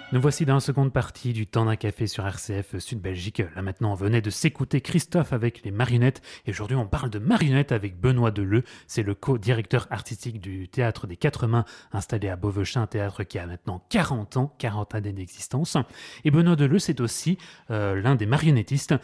Nous voici dans la seconde partie du temps d'un café sur RCF Sud Belgique. Là maintenant, on venait de s'écouter Christophe avec les marionnettes. Et aujourd'hui, on parle de marionnettes avec Benoît Deleu. C'est le co-directeur artistique du Théâtre des Quatre Mains, installé à Beauvechin, un théâtre qui a maintenant 40 ans, 40 années d'existence. Et Benoît Deleu, c'est aussi l'un des marionnettistes